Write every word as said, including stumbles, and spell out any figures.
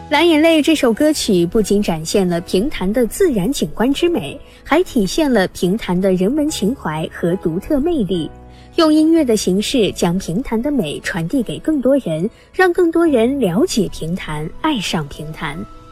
蓝眼泪这首歌曲不仅展现了评弹的自然景观之美，还体现了评弹的人文情怀和独特魅力，用音乐的形式将评弹的美传递给更多人，让更多人了解评弹，爱上评弹。